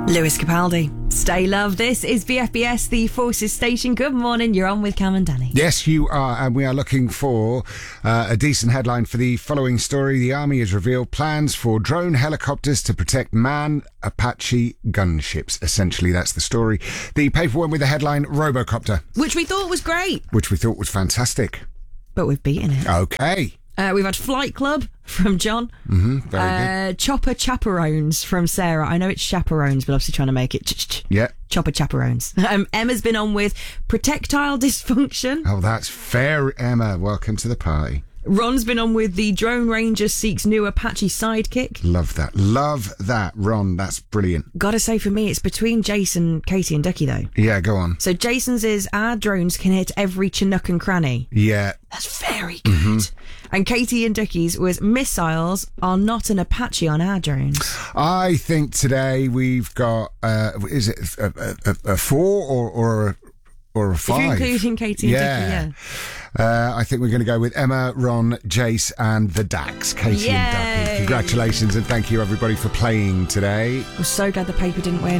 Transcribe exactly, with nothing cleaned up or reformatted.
Lewis Capaldi. Stay love. This is B F B S, the Forces Station. Good morning. You're on with Cam and Danny. Yes, you are, and we are looking for uh, a decent headline for the following story. The Army has revealed plans for drone helicopters to protect MAN Apache gunships. Essentially, that's the story. The paper went with the headline Robocopter, Which we thought was great, which we thought was fantastic. but we've beaten it. Okay. Uh, we've had Flight Club from John. Mm-hmm, very uh, good. Chopper Chaperones from Sarah. I know it's chaperones, but obviously trying to make it ch-ch-ch. Yeah. Chopper Chaperones. Um, Emma's been on with Projectile Dysfunction. Oh, that's fair, Emma. Welcome to the party. Ron's been on with the Drone Ranger seeks new Apache sidekick. Love that. Love that, Ron. That's brilliant. Gotta say, for me, it's between Jason, Katie and Ducky, though. Yeah, go on. So Jason's is, our drones can hit every Chinook and cranny. Yeah. That's very good. Mm-hmm. And Katie and Ducky's was, missiles are not an Apache on our drones. I think today we've got, uh, is it a, a, a four or, or a or a five? If you're including Katie and yeah. Ducky, yeah. Uh, I think we're going to go with Emma, Ron, Jace and the Dax. Katie Yay. and Ducky. Congratulations and thank you everybody for playing today. I'm so glad the paper didn't win.